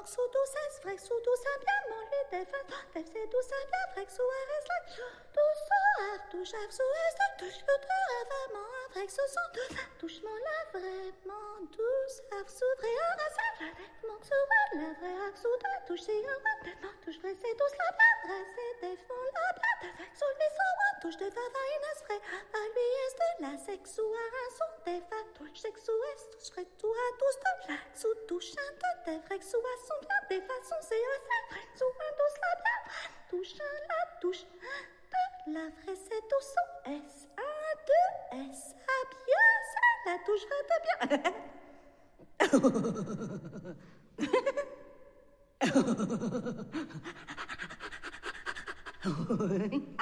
sous douce, es vrai, sous douce, bien, mon lui, défend, c'est douce, bien, vrai, sous, arrête, là, douce, touche, sous, est, touche, vraiment, vrai, sous, son, touche, mon, la, vraiment, douce, sous, vrai, arrête, mon, sous, la, vrai, sous, touche, c'est, touche, vrai, c'est douce, la, vrai, c'est, défend, la, sous, les, sous, touche, de, va, ines, vrai, à lui, est, de, la, sexu, son, défend, touche, sexu, est, touche, vrai, tout, à, tous, de, la, sous, touche, un, de, vrai, sous, à, son, bien, des façons, c'est, vrai, sous, un, douce, la, bien, touche, la, touche, de, la, vraie, c'est, douce, son, S, un, deux, S, à, bien, ça, la, touche, vrai, de, bien.